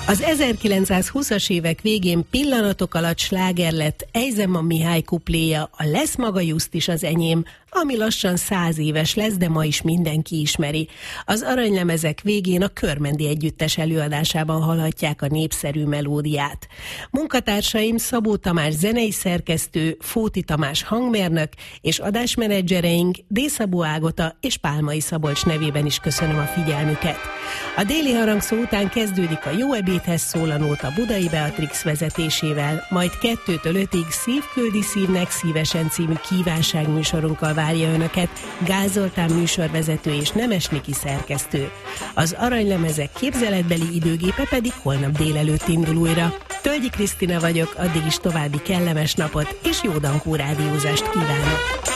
Az 1920-as évek végén pillanatok alatt sláger lett Eyzenman Mihály kupléja, a Lesz maga just is az enyém, ami lassan 100 éves lesz, de ma is mindenki ismeri. Az aranylemezek végén a Körmendi Együttes előadásában hallhatják a népszerű melódiát. Munkatársaim Szabó Tamás zenei szerkesztő, Fóti Tamás hangmérnök és adásmenedzsereink D-Szabó Ágota és Pálmai Szabolcs nevében is köszönöm a figyelmüket. A déli harangszó után kezdődik a Jó ebédhez szól a nóta Budai Beatrix vezetésével, majd 2-től 5-ig Szív küldi szívnek szívesen című kívánságműsorunkkal várja önöket Gál Zoltán műsorvezető és Nemes Niki szerkesztő. Az aranylemezek képzeletbeli időgépe pedig holnap délelőtt indul újra. Tölgyi Krisztina vagyok, addig is további kellemes napot és jó dankó rádiózást kívánok!